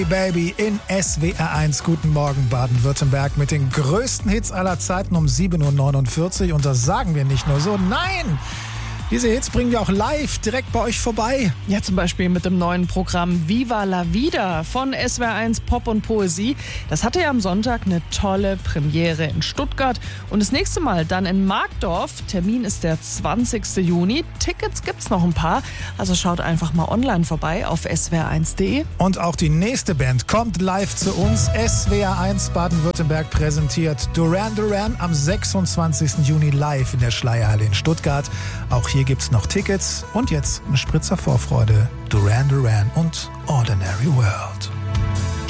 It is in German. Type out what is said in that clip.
Baby in SWR1. Guten Morgen Baden-Württemberg mit den größten Hits aller Zeiten um 7.49 Uhr. Und das sagen wir nicht nur so, nein! Diese Hits bringen wir auch live direkt bei euch vorbei. Ja, zum Beispiel mit dem neuen Programm Viva la Vida von SWR1 Pop und Poesie. Das hatte ja am Sonntag eine tolle Premiere in Stuttgart. Und das nächste Mal dann in Markdorf. Termin ist der 20. Juni. Tickets gibt's noch ein paar. Also schaut einfach mal online vorbei auf swr1.de. Und auch die nächste Band kommt live zu uns. SWR1 Baden-Württemberg präsentiert Duran Duran am 26. Juni live in der Schleierhalle in Stuttgart. Auch hier gibt's noch Tickets und jetzt ein Spritzer Vorfreude. Duran Duran und Ordinary World.